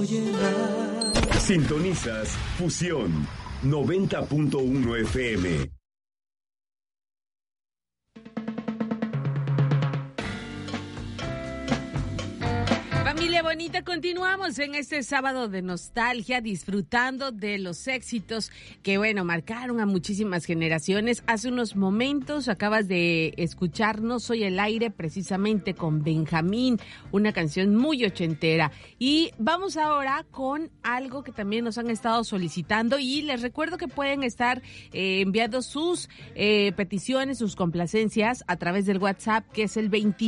Sintonizas Fusión 90.1 FM. Familia bonita, continuamos en este sábado de nostalgia, disfrutando de los éxitos que, bueno, marcaron a muchísimas generaciones. Hace unos momentos acabas de escuchar No Soy el Aire, precisamente con Benjamín, una canción muy ochentera. Y vamos ahora con algo que también nos han estado solicitando, y les recuerdo que pueden estar enviando sus peticiones, sus complacencias a través del WhatsApp, que es el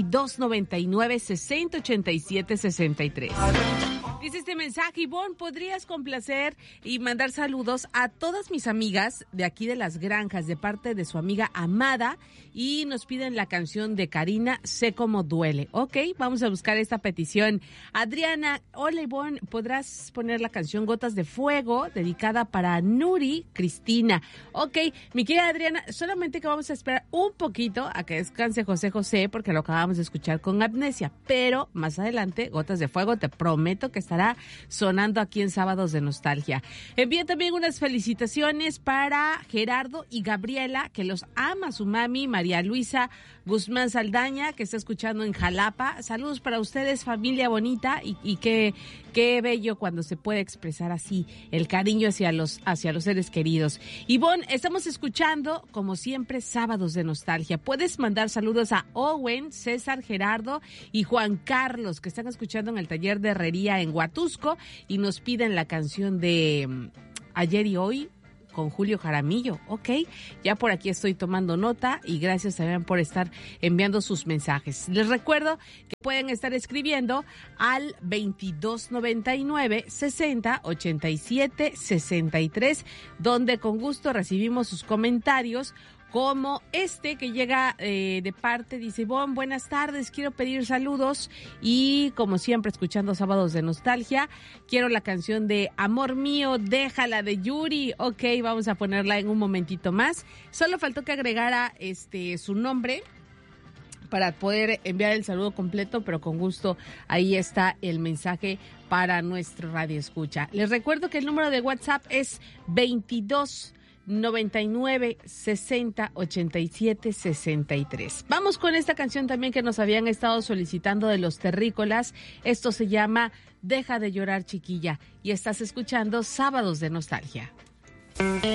2299-6087-63. Dice este mensaje: Ivonne, ¿podrías complacer y mandar saludos a todas mis amigas de aquí de Las Granjas, de parte de su amiga Amada? Y nos piden la canción de Karina, Sé Cómo Duele. Ok, vamos a buscar esta petición. Adriana, hola Ivonne, ¿podrás poner la canción Gotas de Fuego, dedicada para Nuri Cristina? Ok, mi querida Adriana, solamente que vamos a esperar un poquito a que descanse José José, porque lo acabamos de escuchar con Amnesia, pero más adelante, Gotas de Fuego, te prometo que estará sonando aquí en Sábados de Nostalgia. Envía también unas felicitaciones para Gerardo y Gabriela, que los ama su mami, María Luisa Guzmán Saldaña, que está escuchando en Jalapa. Saludos para ustedes, familia bonita, y qué bello cuando se puede expresar así el cariño hacia los seres queridos. Ivonne, estamos escuchando, como siempre, Sábados de Nostalgia. Puedes mandar saludos a Owen, César, Gerardo y Juan Carlos, que están escuchando en el taller de herrería en Huatusco, y nos piden la canción de Ayer y Hoy, con Julio Jaramillo. Ok, ya por aquí estoy tomando nota, y gracias también por estar enviando sus mensajes. Les recuerdo que pueden estar escribiendo al 2299-6087-63, donde con gusto recibimos sus comentarios, como este que llega de parte, dice: Ivonne, buenas tardes, quiero pedir saludos, y como siempre escuchando Sábados de Nostalgia, quiero la canción de Amor Mío, Déjala, de Yuri. Ok, vamos a ponerla en un momentito más. Solo faltó que agregara su nombre para poder enviar el saludo completo, pero con gusto ahí está el mensaje para nuestro radio escucha. Les recuerdo que el número de WhatsApp es 2299-6087-63. Vamos con esta canción también que nos habían estado solicitando, de Los Terrícolas. Esto se llama Deja de Llorar, Chiquilla, y estás escuchando Sábados de Nostalgia.